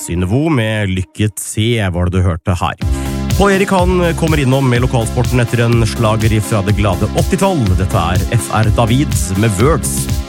Synnevo med Lykket se, var det du hørte her. Paul Erik han kommer innom med lokalsporten etter en slager fra det glade 80-tall. Dette er FR David med Words.